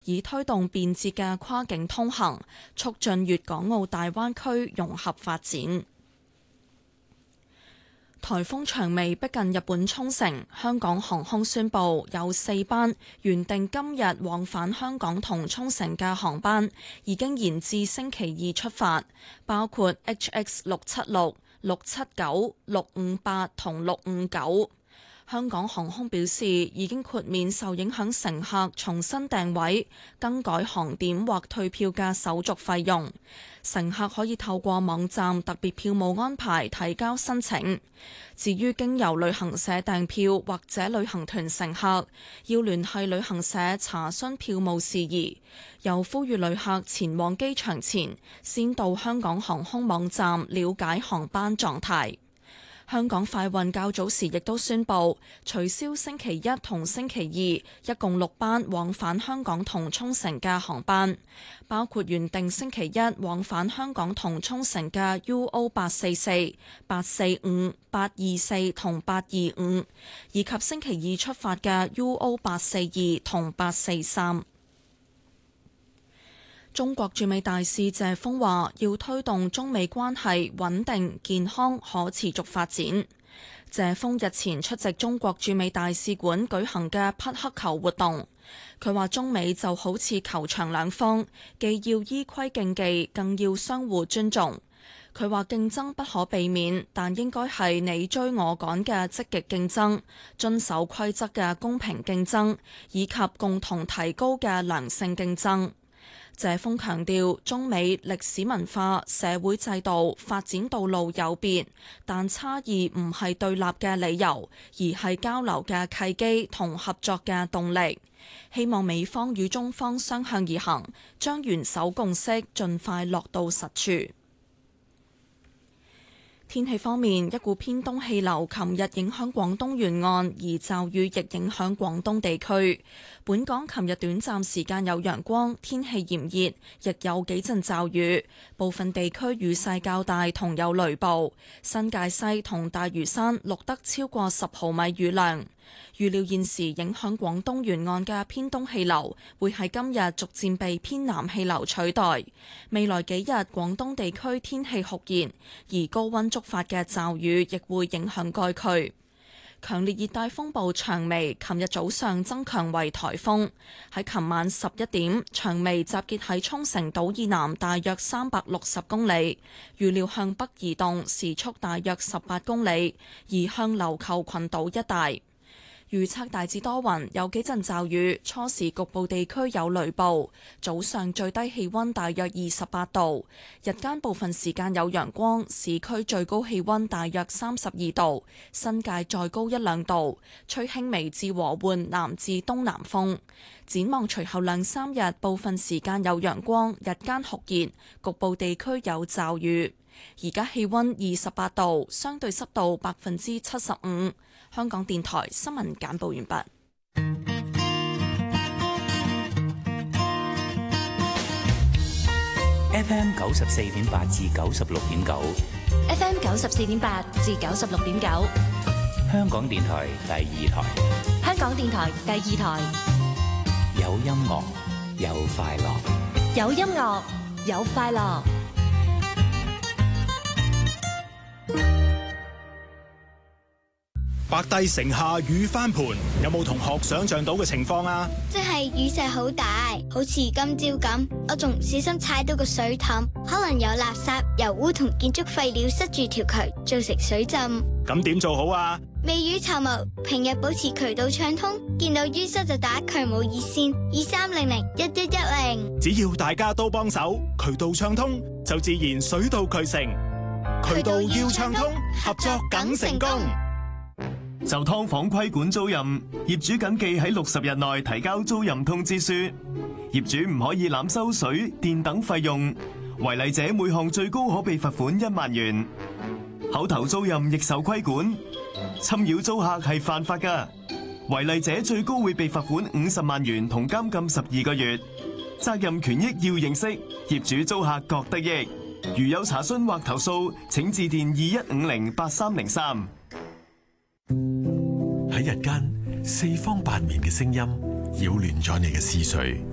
以推動便捷嘅跨境通行，促進粵港澳大灣區融合發展。颱風長尾逼近日本沖繩，香港航空宣布有4班原定今日往返香港同沖繩嘅航班已經延至星期二出發，包括 HX676、679、658同659。香港航空表示已經豁免受影響乘客重新訂位、更改航點或退票嘅手續費用。乘客可以透過網站特別票務安排提交申請。至於經由旅行社訂票或者旅行團乘客，要聯繫旅行社查詢票務事宜。又呼籲旅客前往機場前，先到香港航空網站了解航班狀態。香港快運較早時亦都宣布取消星期一同星期二一共6班往返香港同沖繩嘅航班，包括原定星期一往返香港同沖繩嘅 UO844、845、824同825，以及星期二出發嘅 UO842同843。中國駐美大使謝鋒話：要推動中美關係穩定、健康、可持續發展。謝鋒日前出席中國駐美大使館舉行嘅匹克球活動，佢話中美就好似球場兩方，既要依規競技，更要相互尊重。佢話競爭不可避免，但應該係你追我趕嘅積極競爭，遵守規則嘅公平競爭，以及共同提高嘅良性競爭。謝鋒強調，中美歷史文化、社會制度、發展道路有別，但差異唔係對立嘅理由，而係交流嘅契機同合作嘅動力。希望美方與中方相向而行，將元首共識盡快落到實處。天氣方面，一股偏東氣流琴日影響廣東沿岸，而驟雨亦影響廣東地區。本港琴日短暫時間有陽光，天氣炎熱，亦有幾陣驟雨，部分地區雨勢較大同有雷暴。新界西同大嶼山錄得超過10毫米雨量。預料現時影響廣東沿岸嘅偏東氣流會喺今日逐漸被偏南氣流取代。未來幾日廣東地區天氣酷熱，而高溫觸發嘅驟雨亦會影響該區。強烈熱帶風暴長眉琴日早上增強為颱風，喺琴晚11點，長眉集結喺沖繩島以南大約360公里，預料向北移動，時速大約18公里，移向琉球群島一帶。預測大致多雲，有幾陣驟雨，初時局部地區有雷暴。早上最低氣溫大約28度，日間部分時間有陽光，市區最高氣溫大約32度，新界再高1-2度，吹輕微至和緩南至東南風。展望隨後2-3日，部分時間有陽光，日間酷熱，局部地區有驟雨。而家氣溫28度，相對濕度75%。香港電台新聞簡報完畢。 FM 94.8至96.9 ，FM 94.8至96.9， 香港電台第2台， 香港電台第2台， 有音樂，有快樂， 有音樂，有快樂。 白帝城下雨翻盤，有冇同學想象到嘅情況啊？ 即係雨勢好大，好似今朝咁，我仲唔小心踩到個水凼，可能有垃圾、油污同建築廢料塞住條渠，造成水浸。 咁點做好啊？ 未雨綢繆，平日保持渠道暢通，見到淤塞就打渠務熱線23001110。 只要大家都幫手，渠道暢通，就自然水到渠成。渠道要暢通，合作梗成功。 就劏房規管租賃，業主謹記喺60日內提交租賃通知書。業主唔可以濫收水電等費用，違例者每項最高可被罰款1萬元。口頭租賃亦受規管，侵擾租客係犯法㗎。違例者最高會被罰款50萬元同監禁12個月。責任權益要認識，業主租客各得益。如有查詢或投訴，請致電21508303。 喺日間四方八面嘅聲音擾亂咗你嘅思緒，